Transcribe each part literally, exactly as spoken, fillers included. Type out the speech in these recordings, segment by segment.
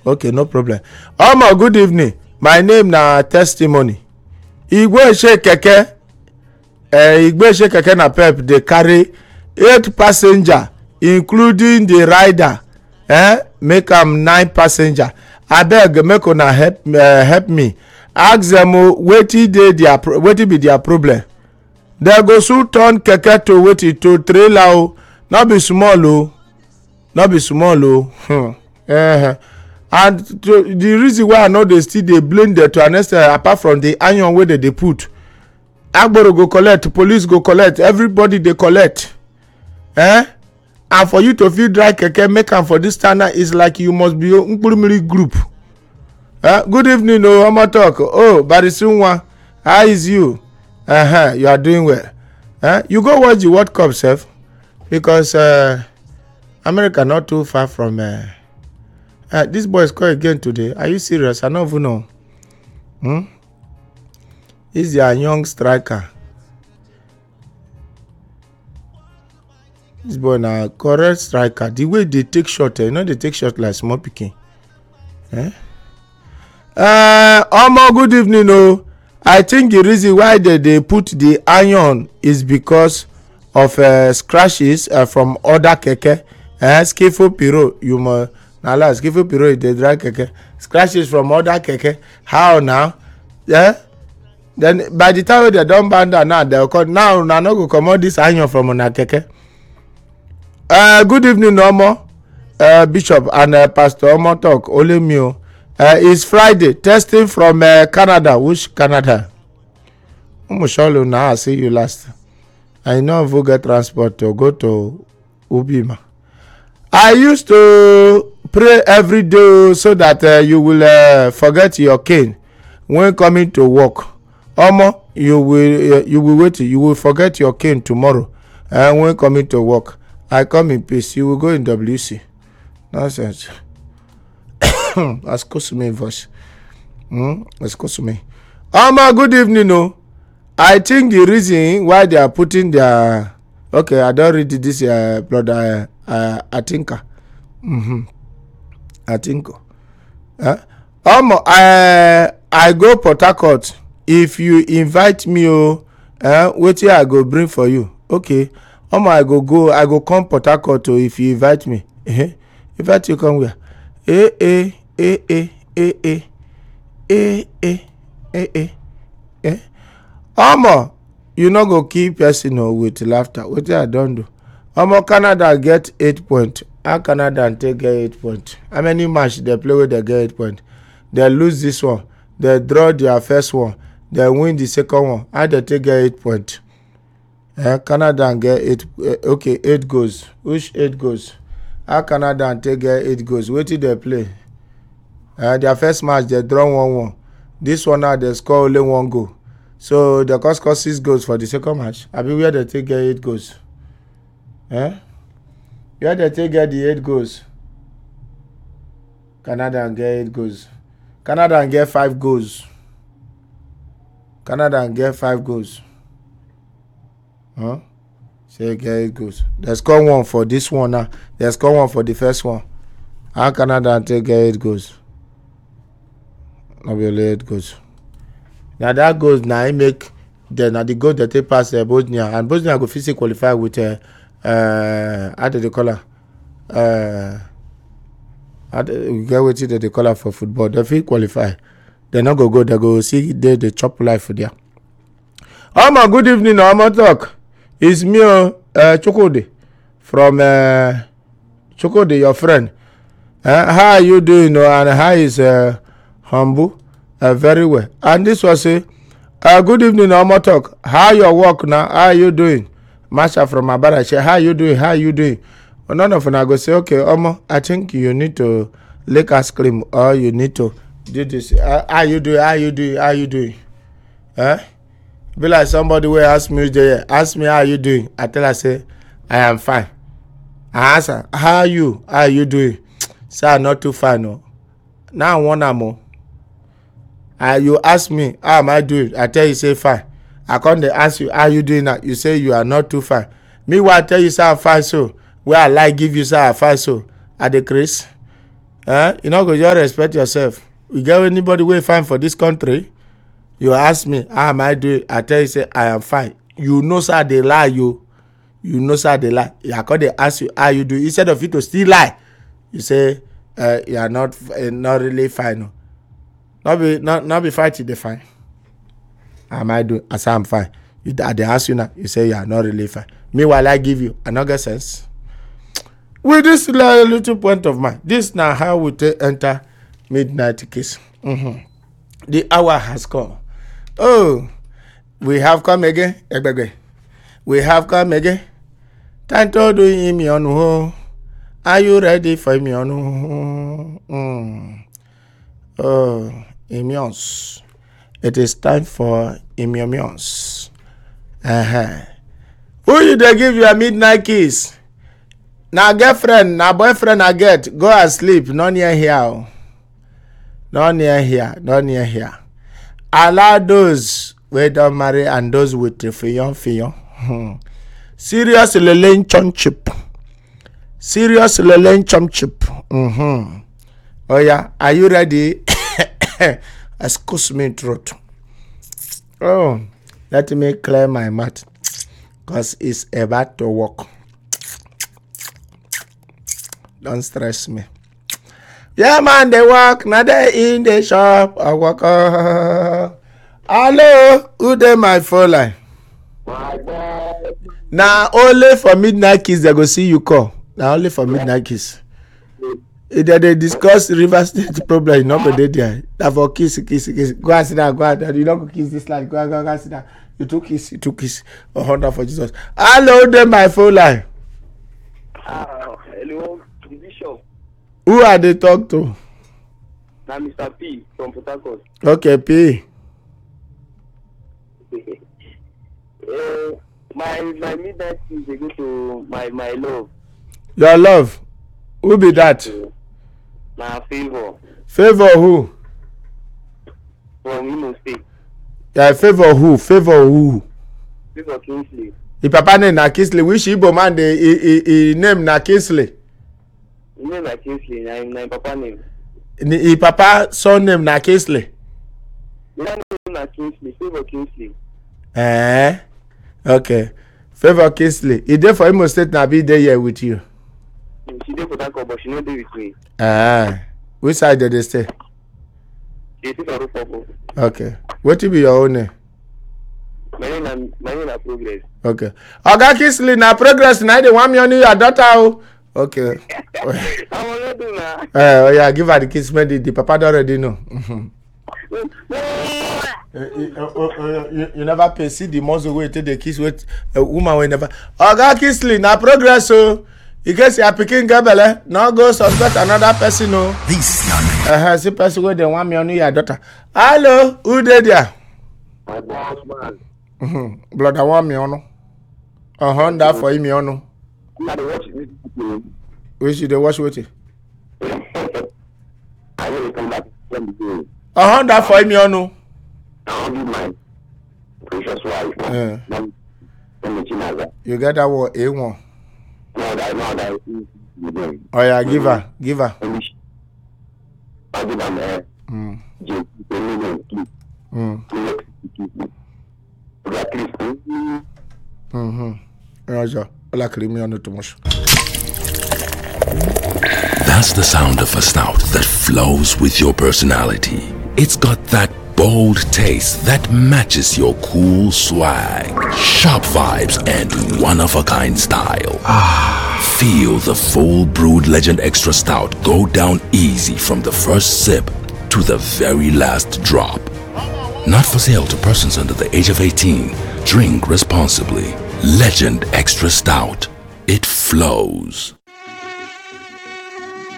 Okay, no problem. Omo, good evening. My name na Testimony. Igwe she keke eh Igwe she keke na pep dey carry eight passenger including the rider. Eh make am nine passenger. Abeg make una help uh, help me. Ask them wetin dey their wetin be their problem. They go soon turn keke to wetin to trailer o. No be small o. No be small o. Hmm. Uh, and to, the reason why I know they still dey blame them to an extent apart from the iron wey they dey put. Agboro go collect, police go collect, everybody dey collect. Eh? And for you to fit drive keke make am for this standard is like you must be Nkpurumiri group. Eh? Good evening o, Omo talk. Oh, Barisunwa, how is you? Uh-huh, you are doing well. Eh? You go watch the World Cup sef because uh, America not too far from uh, uh, this boy score again today. Are you serious? I don't even know. Hmm? He's a young striker. This boy na correct striker. The way they take shot, eh, you know they take shot like small pikin. Eh? Uh, Omo, good evening. Oh, I think the reason why they, they put the iron is because of uh, scratches uh, from other keke. Eh, Skifo Piro, you must now la Skifo Piro they drive keke. Scratches from other keke. How now? Yeah. Then by the time they don't ban that now, they'll come now. Now no go come out this iron from una keke. Uh, good evening, Omo, uh, Bishop and uh, Pastor Omo talk. Only me. Uh, it's Friday. Testing from uh, Canada. Which Canada? Omo Sholo, now I see you last. I know if you get transport to go to Ubima. I used to pray every day so that uh, you will uh, forget your cane when coming to work. Omo, you will uh, you will wait. You will forget your cane tomorrow uh, when coming to work. I come in peace. You will go in W C. Nonsense. Excuse me, voice. Hmm? Excuse me. Omo, good evening. No, I think the reason why they are putting their okay, I don't read this uh, brother. Uh, I think. Mm-hmm. I think. Uh, Omo, I I go Port Harcourt. If you invite me, oh, uh, what I go bring for you? Okay. Omo, I go go, I go come Port Harcourt if you invite me. Eh? Invite you come where? Eh, eh, eh, eh, eh, eh, eh, eh, eh, eh, eh. Omo, you no go keep person with laughter. What I don't do? Omo, Canada get eight point. How Canada take get eight point? How many match they play with they get eight point? They lose this one. They draw their first one. They win the second one. How they take get eight point? Uh, Canada and get eight. Uh, okay, eight goals. Which eight goals? How Canada and take get eight goals? Wait till they play. Uh, their first match they draw one one. This one now they score only one goal. So they can score six goals for the second match. I mean where they take get eight goals. Eh? Where they take get the eight goals? Canada and get eight goals. Canada and get five goals. Canada and get five goals. Huh? Say get eight goals. They score one for this one now. They score one for the first one. How Canada and take get eight goals? Not really eight goals. Now that goes now I make then at the goal that they pass uh, Bosnia and Bosnia go physically qualify with uh, uh how do they call her? Uh how do we get what they call her for football? They feel qualify. They not go go, they go see they the chop life for there. Oh my good evening, Omo talk. It's me uh Chokode from uh Chokode, your friend. Uh, how are you doing? Uh, and how is uh humble? Uh, very well. And this was a uh, good evening, Omo talk. How your work now? How are you doing? Masha from Abarache. How you doing? How you doing? Well, none of them I go say, okay, Omo, I think you need to lick ice cream or you need to do this. Uh, how you doing? How you doing? How you doing? Huh? Be like somebody will ask me, ask me how you doing. I tell her, say, I am fine. I ask her, how are you? How are you doing? Say, I'm not too fine, no. Now I want more. Uh, you ask me, how am I doing? I tell you, say, fine. I come to ask you, how you doing now? You say, you are not too fine. Meanwhile, I tell you, say, I'm fine, so. Where I like, give you, say, I'm fine, so. At the Chris. Eh? You know, go just respect yourself. You get anybody wey fine for this country? You ask me, how am I doing? I tell you, say, I am fine. You know, sir, they lie you. You know, sir, they lie. I call they ask you how you do. Instead of you to still lie, you say, uh, you are not uh, not really fine. Not be not not be fighting the fine. How am I doing? I say I'm fine. You they ask you now, you say you are not really fine. Meanwhile, I give you another sense. With this little point of mine, this now how we take enter midnight kiss. Mm-hmm. The hour has come. Oh, we have come again. We have come again. Time to do me on. Are you ready for me on? Mm. Oh, immunes. It is time for immunes. Uh-huh. Who you they give you a midnight kiss? Now girlfriend, now boyfriend I get. Go and sleep. Not near here. Not near here. Not near here. Allow those who don't marry and those with the fiyon fiyon. Hmm. Serious lelen chip. Serious lelen chip. Mm-hmm. Oh yeah, are you ready? Excuse me, throat. Oh, let me clear my mouth, cause it's about to work. Don't stress me. Yeah, man, they work. Now they in the shop. I work. Uh, hello, who dey my phone line? Now only for midnight kiss they go see you call. Now only for midnight kiss. If they discuss River State problem, you not go there. That for kiss, kiss, kiss. Go and sit down. Go and you not go kiss this line. Go and go, go and sit down. You took kiss. You took kiss. A hundred for Jesus. Hello, dey my phone line. Uh, hello, the bishop. Who are they talk to? Na Mister P from Port Harcourt. Okay, P. uh, my my midnight is they go to my my love. Your love? Who be that? Uh, na favor. Favor who? From Imo State. Yeah, favor who? Favor who? Favor Kingsley. The papa name na Kingsley. Which Igbo man the he, he, he name na Kingsley? He name na Kingsley. Na na papa name. He papa son name na Kingsley. The name na Kingsley. Favor Kingsley. Eh? Okay. Favor Kingsley. He there for Imo State na be there here with you. She dey Port Harcourt, but she no dey with me. Ah. Which side did they stay? She dey for Rufofo. Okay. What will be your own name? My name na my name na Progress. Okay. Oga Kingsley na Progress na the one me on your daughter o. Okay. I wan not do na. Eh, oh yeah, give her the kiss. The, the papa don't already know. Mm-hmm. Uh, you, uh, uh, you, you never pay. See the muscle wey take the kiss with a woman wey never. Oga Kingsley na Progress o. In case you are picking Gabele, now go suspect another person o. This young Uh huh. See person wey dey want me on your daughter. Hello, who dey there? My boss man. Mm-hmm. Blood I want me on. Uh huh. That for him on. Na dey watch this video. Which you dey watch wetin? I will come back from the game. Uh huh. That for him on. I wan give my precious wife. Yeah. Mom, mom, Chinaza. You get that one A one. No, that no, that is the game. Oh yeah, give her, give her. I give them a Mm. J. Mm. Mm-hmm. Roger. Ola krimi on too much. That's the sound of a snout that flows with your personality. It's got that bold taste that matches your cool swag, sharp vibes, and one-of-a-kind style. Feel the full brewed Legend Extra Stout go down easy from the first sip to the very last drop. Not for sale to persons under the age of eighteen. Drink responsibly. Legend Extra Stout. It flows.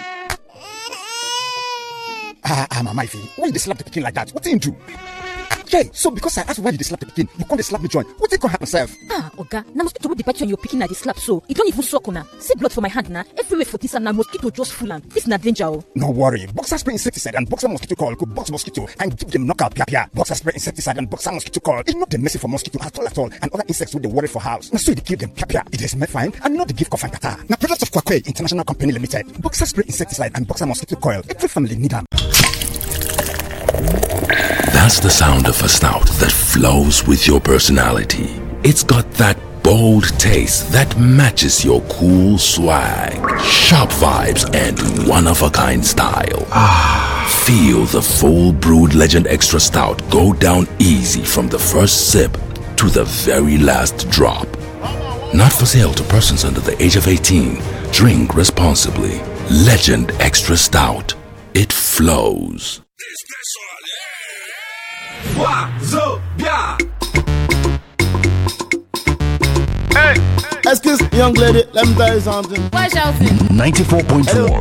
Ah, ah, Mama Ife, why you dey slap the pikin like that? What him do? Jay, so because I asked why you dey slap the pikin, you come dey slap me join. What did go happen, sef? Ah, Oga, na mosquito wey dey bite you and your pikin na dey slap so. E don even suck una. See blood for my hand na. Everywhere for this and na mosquito just full am. This na danger o. No worry, Boxer spray insecticide and Boxer mosquito coil could box mosquito and give them knockout pia pia. Boxer spray insecticide and Boxer mosquito coil is not the messy for mosquito at all at all and other insects with the worry for house. Now so they kill them pia pia. It is made fine and not the gift cough and kata. Now products of Kwakwe International Company Limited. Boxer spray insecticide and Boxer mosquito coil. Every family need them. That's the sound of a snout that flows with your personality. It's got that bold taste that matches your cool swag, sharp vibes, and one-of-a-kind style. Feel the full brewed Legend Extra Stout go down easy from the first sip to the very last drop. Not for sale to persons under the age of eighteen. Drink responsibly. Legend Extra Stout. It flows. Hey, excuse young lady, let me tell you something. Why shouting? ninety-four point four